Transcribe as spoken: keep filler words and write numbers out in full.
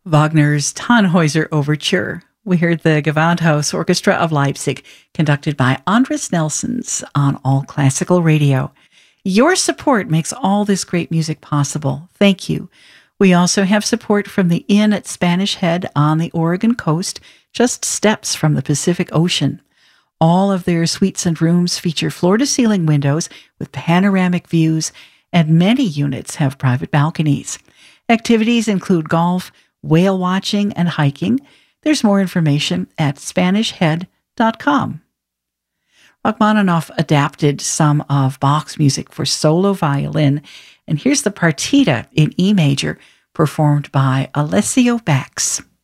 Wagner's Tannhäuser Overture. We heard the Gewandhaus Orchestra of Leipzig, conducted by Andres Nelsons on All Classical Radio. Your support makes all this great music possible. Thank you. We also have support from the Inn at Spanish Head on the Oregon coast, just steps from the Pacific Ocean. All of their suites and rooms feature floor-to-ceiling windows with panoramic views, and many units have private balconies. Activities include golf, whale watching, and hiking. There's more information at spanish head dot com. Rachmaninoff adapted some of Bach's music for solo violin, and here's the partita in E major performed by Alessio Bax.